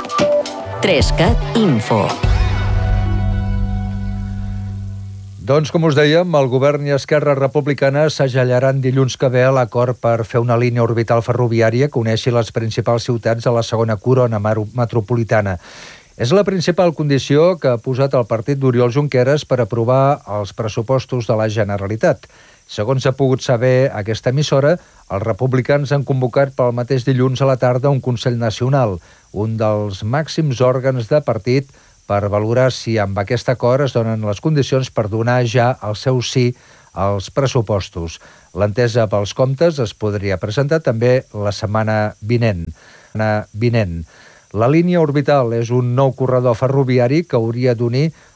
3CAT Info. Doncs, com us dèiem, el govern i Esquerra Republicana segellaran dilluns que ve l'acord per fer una línia orbital ferroviària que uneixi les principals ciutats de la segona corona metropolitana. És la principal condició que ha posat el partit d'Oriol Junqueras per aprovar els pressupostos de la Generalitat. Segons ha pogut saber aquesta emissora, els republicans han convocat pel mateix dilluns a la tarda un Consell Nacional, un dels màxims òrgans de partit, per valorar si amb aquest acord es donen les condicions per donar ja el seu sí als pressupostos. L'entesa pels comptes es podria presentar també la setmana vinent. La línia orbital és un nou corredor ferroviari que hauria d'unir